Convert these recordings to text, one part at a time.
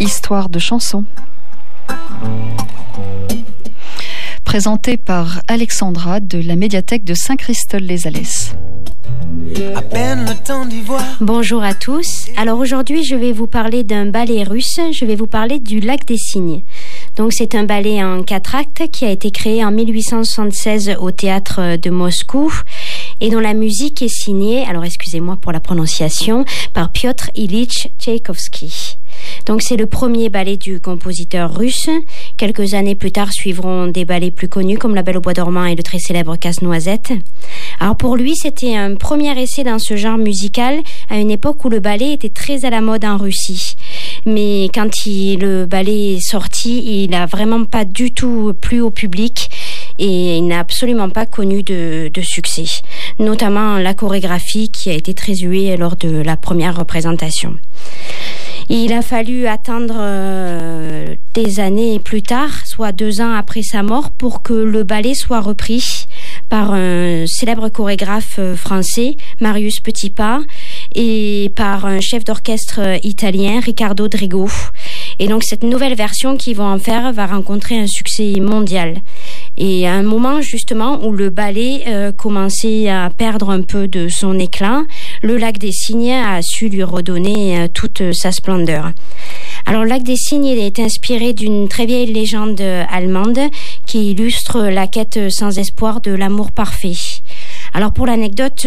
Histoire de chansons. Présenté par Alexandra de la médiathèque de Saint-Christol-les-Alès. Bonjour à tous. Alors aujourd'hui, je vais vous parler d'un ballet russe. Je vais vous parler du Lac des Cygnes. Donc c'est un ballet en 4 actes qui a été créé en 1876 au théâtre de Moscou et dont la musique est signée, alors excusez-moi pour la prononciation, par Piotr Ilyich Tchaïkovski. Donc c'est le premier ballet du compositeur russe. Quelques années plus tard suivront des ballets plus connus comme La Belle au bois dormant et le très célèbre Casse-Noisette. Alors pour lui, c'était un premier essai dans ce genre musical à une époque où le ballet était très à la mode en Russie. Mais quand le ballet est sorti, il n'a vraiment pas du tout plu au public et il n'a absolument pas connu de succès. Notamment la chorégraphie qui a été très huée lors de la première représentation. Il a fallu attendre des années plus tard, soit 2 ans après sa mort, pour que le ballet soit repris par un célèbre chorégraphe français, Marius Petipa, et par un chef d'orchestre italien, Riccardo Drigo. Et donc cette nouvelle version qu'ils vont en faire va rencontrer un succès mondial. Et à un moment justement où le ballet commençait à perdre un peu de son éclat, le Lac des Cygnes a su lui redonner toute sa splendeur. Alors, le Lac des Cygnes est inspiré d'une très vieille légende allemande qui illustre la quête sans espoir de l'amour parfait. Alors, pour l'anecdote,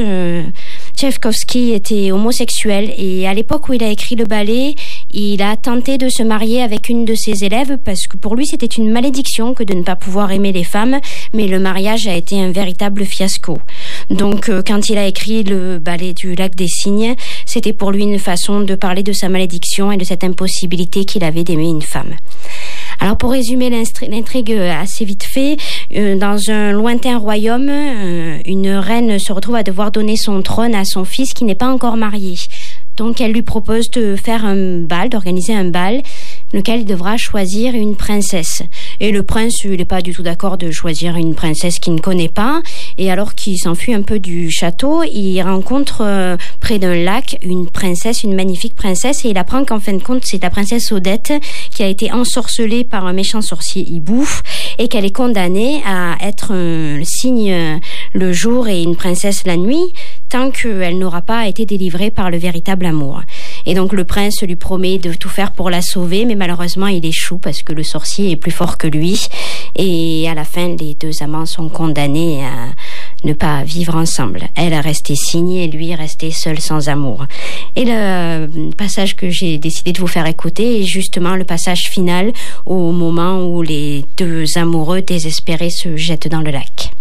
Tchaïkovski était homosexuel et à l'époque où il a écrit le ballet, il a tenté de se marier avec une de ses élèves parce que pour lui c'était une malédiction que de ne pas pouvoir aimer les femmes, mais le mariage a été un véritable fiasco. Donc quand il a écrit le ballet du Lac des Cygnes, c'était pour lui une façon de parler de sa malédiction et de cette impossibilité qu'il avait d'aimer une femme. Alors pour résumer l'intrigue assez vite fait, dans un lointain royaume, une reine se retrouve à devoir donner son trône à son fils qui n'est pas encore marié. Donc elle lui propose de faire d'organiser un bal, lequel il devra choisir une princesse. Et le prince, il n'est pas du tout d'accord de choisir une princesse qu'il ne connaît pas. Et alors qu'il s'enfuit un peu du château, il rencontre près d'un lac une magnifique princesse, et il apprend qu'en fin de compte, c'est la princesse Odette qui a été ensorcelée par un méchant sorcier hibou et qu'elle est condamnée à être un cygne le jour et une princesse la nuit, tant qu'elle n'aura pas été délivrée par le véritable amour. Et donc le prince lui promet de tout faire pour la sauver, mais malheureusement il échoue parce que le sorcier est plus fort que lui. Et à la fin, les 2 amants sont condamnés à ne pas vivre ensemble. Elle a resté cygne et lui resté seul sans amour. Et le passage que j'ai décidé de vous faire écouter est justement le passage final au moment où les 2 amoureux désespérés se jettent dans le lac.